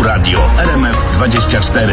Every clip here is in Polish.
Radio RMF24.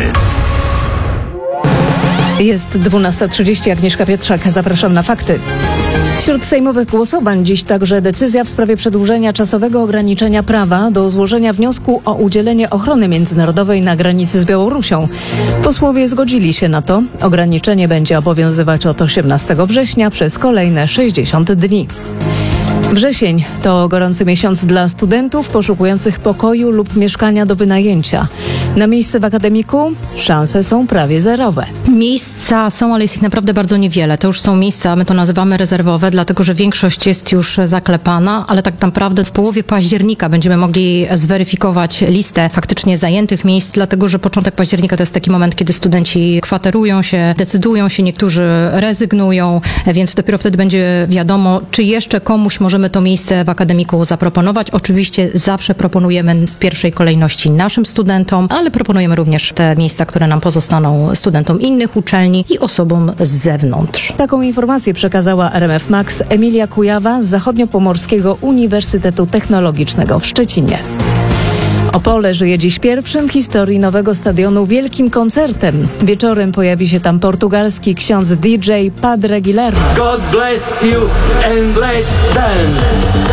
Jest 12:30, Agnieszka Pietrzak. Zapraszam na fakty. Wśród sejmowych głosowań dziś także decyzja w sprawie przedłużenia czasowego ograniczenia prawa do złożenia wniosku o udzielenie ochrony międzynarodowej na granicy z Białorusią. Posłowie zgodzili się na to. Ograniczenie będzie obowiązywać od 18 września przez kolejne 60 dni. Wrzesień to gorący miesiąc dla studentów poszukujących pokoju lub mieszkania do wynajęcia. Na miejsce w akademiku szanse są prawie zerowe. Miejsca są, ale jest ich naprawdę bardzo niewiele. To już są miejsca, my to nazywamy rezerwowe, dlatego że większość jest już zaklepana, ale tak naprawdę w połowie października będziemy mogli zweryfikować listę faktycznie zajętych miejsc, dlatego że początek października to jest taki moment, kiedy studenci kwaterują się, decydują się, niektórzy rezygnują, więc dopiero wtedy będzie wiadomo, czy jeszcze komuś możemy to miejsce w akademiku zaproponować. Oczywiście zawsze proponujemy w pierwszej kolejności naszym studentom, ale proponujemy również te miejsca, które nam pozostaną studentom innych uczelni i osobom z zewnątrz. Taką informację przekazała RMF Max Emilia Kujawa z Zachodniopomorskiego Uniwersytetu Technologicznego w Szczecinie. Opole żyje dziś pierwszym w historii nowego stadionu wielkim koncertem. Wieczorem pojawi się tam portugalski ksiądz DJ Padre Guilherme. God bless you and let's dance.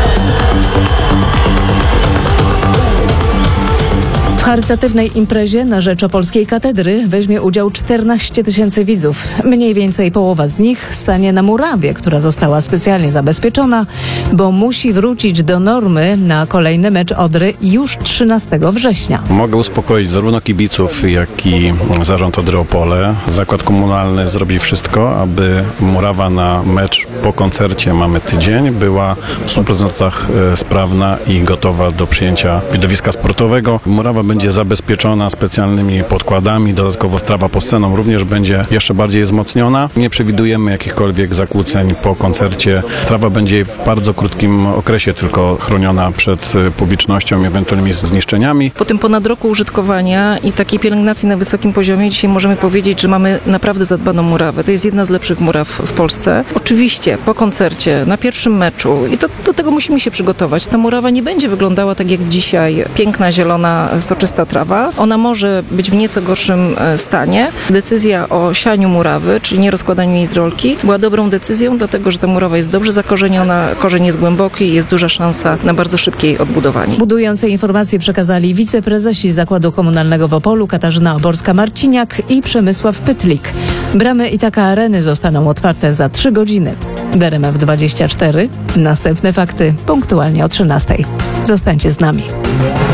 W charytatywnej imprezie na rzecz Opolskiej Katedry weźmie udział 14 000 widzów. Mniej więcej połowa z nich stanie na murawie, która została specjalnie zabezpieczona, bo musi wrócić do normy na kolejny mecz Odry już 13 września. Mogę uspokoić zarówno kibiców, jak i zarząd Odry Opole. Zakład komunalny zrobi wszystko, aby murawa na mecz po koncercie, mamy tydzień, była w 100% sprawna i gotowa do przyjęcia widowiska sportowego. Murawa będzie zabezpieczona specjalnymi podkładami, dodatkowo trawa pod sceną również będzie jeszcze bardziej wzmocniona. Nie przewidujemy jakichkolwiek zakłóceń po koncercie. Trawa będzie w bardzo krótkim okresie tylko chroniona przed publicznością i ewentualnymi zniszczeniami. Po tym ponad roku użytkowania i takiej pielęgnacji na wysokim poziomie dzisiaj możemy powiedzieć, że mamy naprawdę zadbaną murawę. To jest jedna z lepszych muraw w Polsce. Oczywiście po koncercie, na pierwszym meczu i do tego musimy się przygotować. Ta murawa nie będzie wyglądała tak jak dzisiaj. Piękna, zielona, soczysta trawa. Ona może być w nieco gorszym stanie. Decyzja o sianiu murawy, czyli nie rozkładaniu jej z rolki, była dobrą decyzją, dlatego że ta murawa jest dobrze zakorzeniona, korzeń jest głęboki i jest duża szansa na bardzo szybkie jej odbudowanie. Budujące informacje przekazali wiceprezesi Zakładu Komunalnego w Opolu Katarzyna Oborska-Marciniak i Przemysław Pytlik. Bramy Itaka Areny zostaną otwarte za 3 godziny. W RMF24 następne fakty punktualnie o 13:00. Zostańcie z nami.